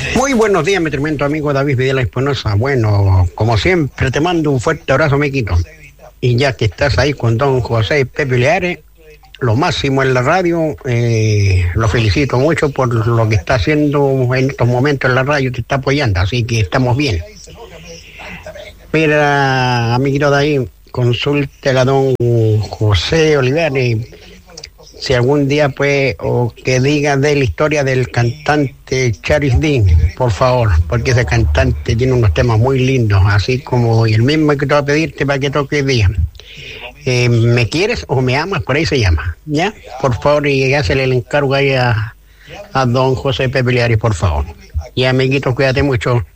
Muy buenos días, mi tremendo amigo David Videla Espinosa. Bueno, como siempre, te mando un fuerte abrazo, amiguito. Y ya que estás ahí con don José Pepe Leares, lo máximo en la radio, lo felicito mucho por lo que está haciendo en estos momentos en la radio, te está apoyando, así que estamos bien. Mira, amiguito de ahí, consúltela a don José Olivares, si algún día pues, o que diga de la historia del cantante Charis Dean, por favor, porque ese cantante tiene unos temas muy lindos, así como y el mismo que te va a pedirte para que toque el día. ¿Me quieres o me amas? Por ahí se llama, ¿ya? Por favor, y hácele el encargo ahí a don José Pepe Leares, por favor. Y amiguito, cuídate mucho.